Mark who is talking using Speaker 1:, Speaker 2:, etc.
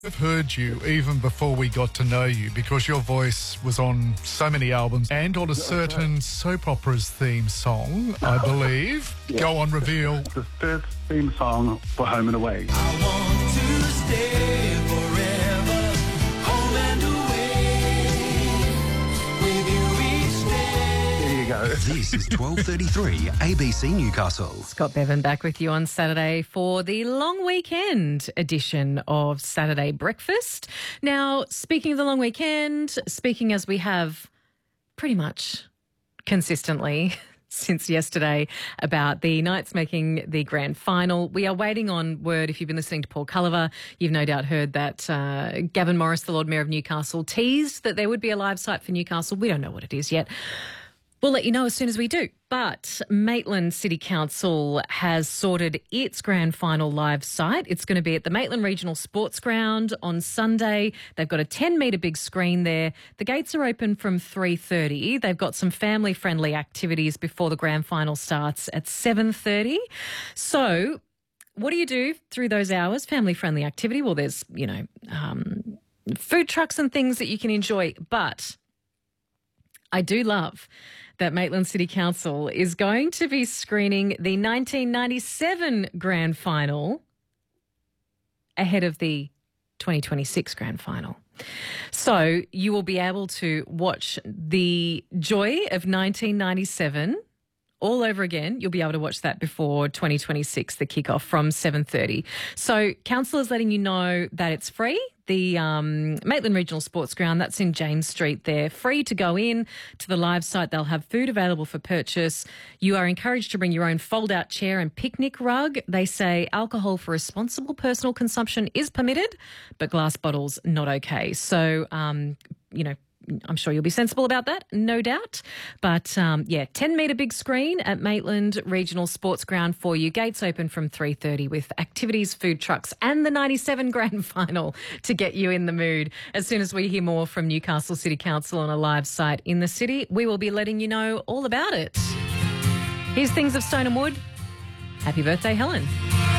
Speaker 1: I've heard you even before we got to know you because your voice was on so many albums and on a certain soap opera's theme song, I believe.
Speaker 2: Yeah.
Speaker 1: Go on, reveal.
Speaker 2: The first theme song for Home and Away.
Speaker 3: I want to stay forever, home and away, with you each day.
Speaker 2: There you go.
Speaker 4: This is 12:33 ABC Newcastle.
Speaker 5: Scott Bevan back with you on Saturday for the long weekend edition of Saturday Breakfast. Now, speaking of the long weekend, speaking as we have pretty much consistently since yesterday about the Knights making the grand final. We are waiting on word. If you've been listening to Paul Culliver, you've no doubt heard that Gavin Morris, the Lord Mayor of Newcastle, teased that there would be a live site for Newcastle. We don't know what it is yet. We'll let you know as soon as we do. But Maitland City Council has sorted its grand final live site. It's going to be at the Maitland Regional Sports Ground on Sunday. They've got a 10-metre big screen there. The gates are open from 3:30. They've got some family-friendly activities before the grand final starts at 7:30. So what do you do through those hours? Family-friendly activity. Well, there's, food trucks and things that you can enjoy. But I do love that Maitland City Council is going to be screening the 1997 grand final ahead of the 2026 grand final. So you will be able to watch the joy of 1997 all over again. You'll be able to watch that before 2026, the kickoff from 7:30. So council is letting you know that it's free. The Maitland Regional Sports Ground, that's in James Street there. Free to go in to the live site. They'll have food available for purchase. You are encouraged to bring your own fold-out chair and picnic rug. They say alcohol for responsible personal consumption is permitted, but glass bottles not okay. So, I'm sure you'll be sensible about that, no doubt. But, 10-metre big screen at Maitland Regional Sports Ground for you. Gates open from 3:30 with activities, food trucks and the 97 grand final to get you in the mood. As soon as we hear more from Newcastle City Council on a live site in the city, we will be letting you know all about it. Here's Things of Stone and Wood. Happy birthday, Helen.